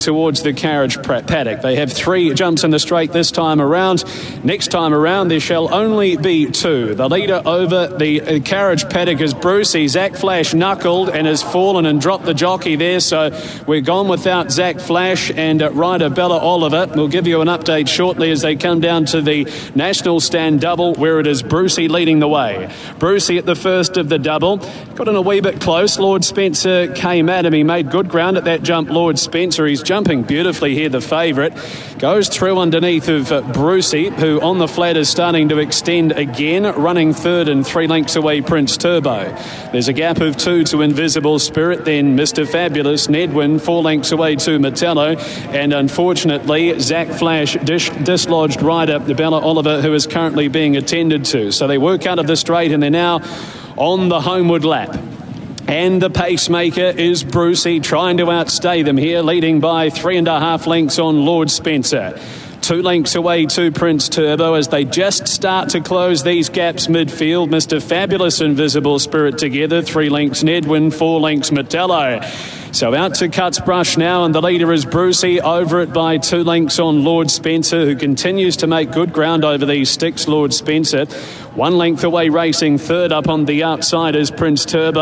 towards the carriage paddock. They have 3 jumps in the straight this time around. Next time around there shall only be 2. The leader over the carriage paddock is Brucey. Zach Flash knuckled and has fallen and dropped the jockey there, so we're gone without Zach Flash and rider Bella Oliver. We'll give you an update shortly as they come down to the National Stand double, where it is Brucey leading the way. Brucey at the first of the double. Got in a wee bit close. Lord Spencer came at him. He made good ground at that jump, Lord Spencer. He's jumping beautifully here, the favourite. Goes through underneath of Brucey, who on the flat is starting to extend again. Running third and 3 lengths away, Prince Turbo. There's a gap of 2 to Invisible Spirit, then Mr. Fabulous, Nedwin 4 lengths away to Metallo, and unfortunately Zach Flash dislodged rider Bella Oliver, who is currently being attended to. So they work out of the straight and they're now on the homeward lap. And the pacemaker is Brucey, trying to outstay them here, leading by 3.5 lengths on Lord Spencer. 2 lengths away to Prince Turbo as they just start to close these gaps midfield. Mr. Fabulous, Invisible Spirit together, 3 lengths Nedwin, 4 lengths Metallo. So out to Cuts Brush now, and the leader is Brucey, over it by 2 lengths on Lord Spencer, who continues to make good ground over these sticks, Lord Spencer. 1 length away racing third. Up on the outside is Prince Turbo.